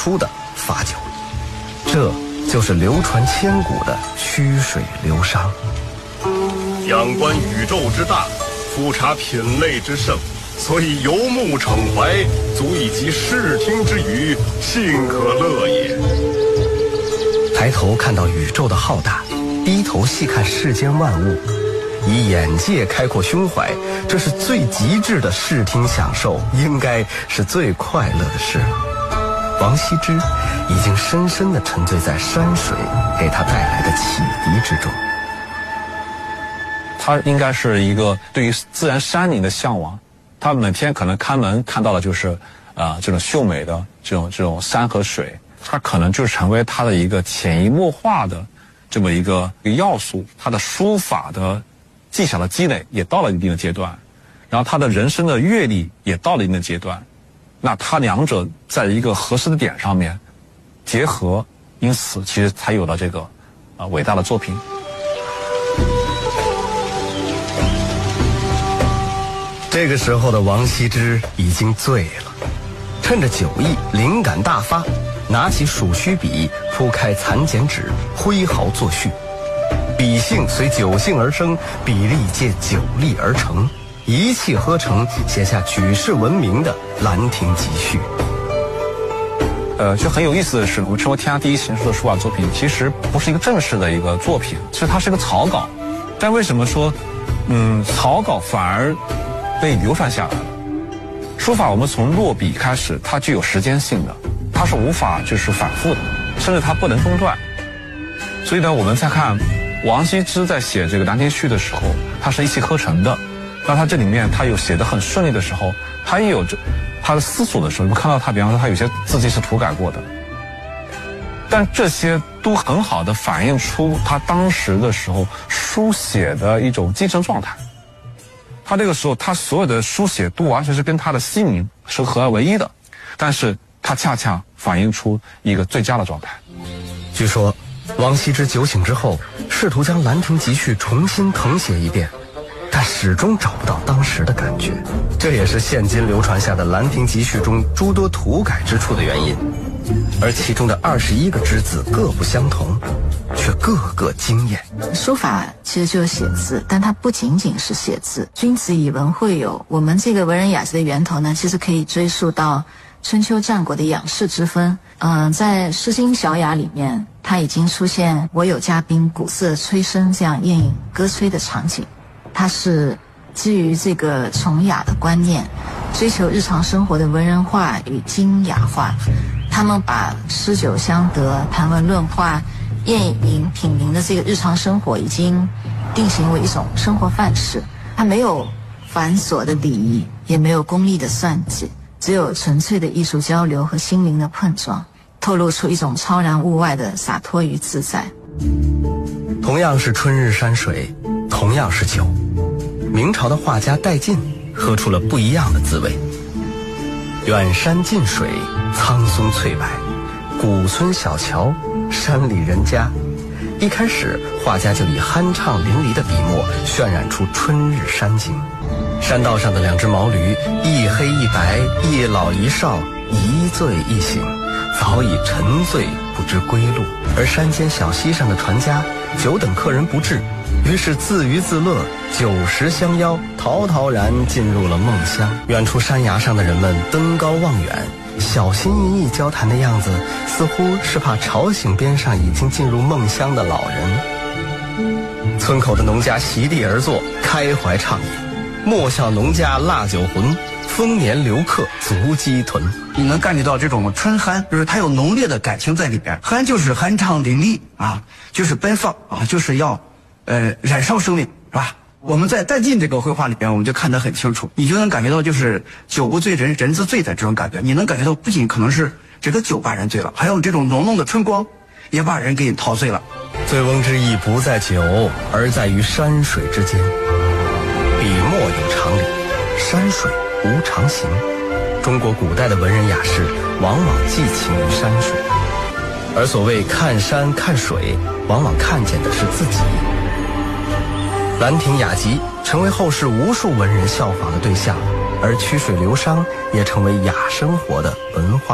出的罚酒。这就是流传千古的曲水流觞。 仰观宇宙之大，俯察品类之盛，所以游目骋怀，足以及视听之娱，幸可乐也。 抬头看到宇宙的浩大，低头细看世间万物，以眼界开阔胸怀，这是最极致的视听享受，应该是最快乐的事。王羲之已经深深地沉醉在山水给他带来的启迪之中。 他应该是一个对于自然山林的向往，他每天可能开门看到的就是这种秀美的这种山和水，他可能就成为他的一个潜移默化的这么一个要素。他的书法的技巧的积累也到了一定的阶段，然后他的人生的阅历也到了一定的阶段，那他两者在一个合适的点上面结合，因此其实才有了这个伟大的作品。 这个时候的王羲之已经醉了，趁着酒意灵感大发，拿起鼠须笔，铺开蚕茧纸，挥毫作序。笔性随酒兴而生，笔力借酒力而成，一气呵成，写下举世闻名的《兰亭集序》。 就很有意思的是，我们成为天下第一行书的书法作品，其实不是一个正式的一个作品，其实它是一个草稿。但为什么说，草稿反而被流传下来了？书法我们从落笔开始，它具有时间性的，它是无法就是反复的，甚至它不能中断。所以呢，我们再看王羲之在写这个《兰亭序》的时候，他是一气呵成的。那他这里面他有写得很顺利的时候，他也有他的思索的时候，我们看到他，比方说他有些字迹是涂改过的，但这些都很好的反映出他当时的时候书写的一种精神状态。他这个时候他所有的书写都完全是跟他的心灵是合二为一的，但是他恰恰反映出一个最佳的状态。 据说王羲之酒醒之后，试图将《兰亭集序》重新誊写一遍，但始终找不到当时的感觉，这也是现今流传下的《兰亭集序》中诸多涂改之处的原因。而其中的21个之字各不相同，却个个惊艳。 书法其实就是写字，但它不仅仅是写字。君子以文会友，我们这个文人雅集的源头呢，其实可以追溯到春秋战国的养士之分。在《诗经·小雅》里面，它已经出现“我有嘉宾，鼓瑟吹笙”这样宴饮歌吹的场景。它是基于这个崇雅的观念，追求日常生活的文人化与精雅化。他们把诗酒相得、谈文论画、宴饮品茗的这个日常生活已经定型为一种生活范式。它没有繁琐的礼仪，也没有功利的算计，只有纯粹的艺术交流和心灵的碰撞，透露出一种超然物外的洒脱与自在。 同样是春日山水，同样是酒，明朝的画家戴进喝出了不一样的滋味。远山近水，苍松翠柏，古村小桥，山里人家。一开始画家就以酣畅淋漓的笔墨渲染出春日山景。山道上的两只毛驴，一黑一白，一老一少，一醉一醒，早已沉醉不知归路。而山间小溪上的船家久等客人不至，于是自娱自乐，酒食相邀，陶陶然进入了梦乡。远处山崖上的人们登高望远，小心翼翼交谈的样子，似乎是怕吵醒边上已经进入梦乡的老人。村口的农家席地而坐，开怀畅饮。莫笑农家腊酒浑，丰年留客足鸡豚。 你能感觉到这种春酣，就是它有浓烈的感情在里边。酣就是酣畅淋漓啊，就是奔放啊，就是要燃烧生命，是吧？我们在戴进这个绘画里边，我们就看得很清楚，你就能感觉到就是酒不醉人人自醉的这种感觉。你能感觉到不仅可能是这个酒把人醉了，还有这种浓浓的春光也把人给陶醉了。 醉翁之意不在酒，而在于山水之间。笔墨有常理，山水无常形。中国古代的文人雅士往往寄情于山水，而所谓看山看水，往往看见的是自己。《兰亭雅集》成为后世无数文人效仿的对象，而曲水流觞也成为雅生活的文化